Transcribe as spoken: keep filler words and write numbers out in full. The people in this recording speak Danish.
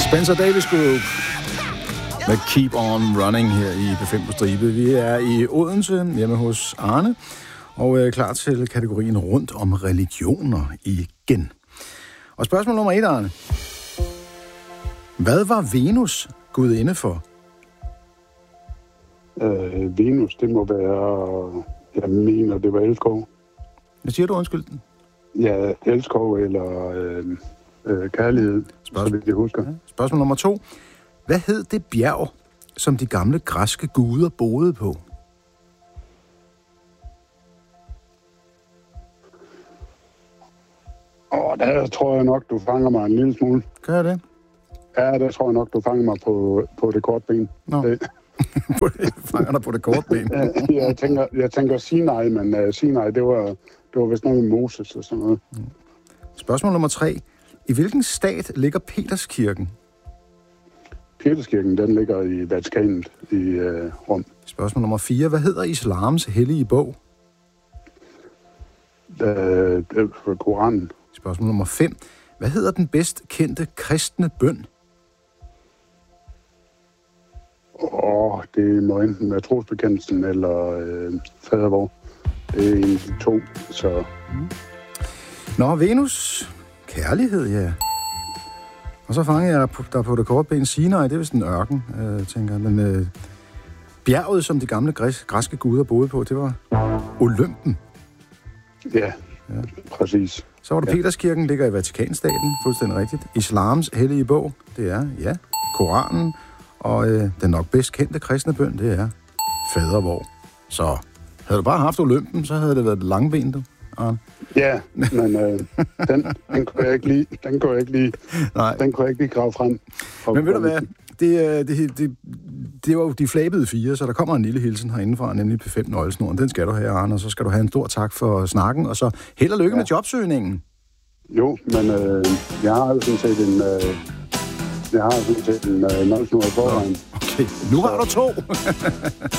Spencer Davis Group med Keep On Running her i B fem på stribe. Vi er i Odense, hjemme hos Arne, og er klar til kategorien rundt om religioner igen. Og spørgsmål nummer et, Arne. Hvad var Venus gudinde for? Øh, Venus, det må være... Jeg mener, det var elskov. Hvad siger du, undskyld? Ja, elskov eller øh, øh, kærlighed, Spørgsmål. Så vidt jeg husker. Ja. Spørgsmål nummer to. Hvad hed det bjerg, som de gamle græske guder boede på? Åh, der tror jeg nok, du fanger mig en lille smule. Gør jeg det? Ja, der tror jeg nok, du fanger mig på, på det korte ben. Nå. Det. Fanger dig på det korte ben? ja, jeg tænker, jeg tænker Sinai, men uh, Sinai, det var, det var vist noget med Moses og sådan noget. Mm. Spørgsmål nummer tre. I hvilken stat ligger Peterskirken? Peterskirken, den ligger i Vatikanet i uh, Rom. Spørgsmål nummer fire. Hvad hedder islams hellige bog? Uh, det er Koranen. Spørgsmål nummer fem. Hvad hedder den bedst kendte kristne bøn? Åh, oh, det må enten være trosbekendelsen eller øh, fadervor. Det er en af de to, så... Mm. Nå, Venus. Kærlighed, ja. Og så fanger jeg der på det korte ben Sinai. Det er vist en ørken, øh, tænker jeg. Men øh, bjerget, som de gamle græs, græske guder boede på, det var Olympen. Ja, ja. Præcis. Så var der ja. Peterskirken, ligger i Vatikanstaten, fuldstændig rigtigt. Islams hellige bog, det er, ja, Koranen. Og øh, den nok bedst kendte kristne bøn, det er fadervor. Så havde du bare haft Olympen, så havde det været langben, du. Ja, ja, men øh, den, den kunne jeg ikke lige, den kunne jeg ikke lige, Nej. Den kunne jeg ikke lige grave frem. Men ved du hvad, det, det, det, det var jo de flabede fire, så der kommer en lille hilsen herindefra, nemlig P fem Nøglesnoren. Den skal du have, Arne, og så skal du have en stor tak for snakken, og så held og lykke ja. med jobsøgningen. Jo, men øh, jeg har jo sådan set en... Øh, Jeg har sådan set en uh, nøglesnor i forvejen. Okay, nu har du to.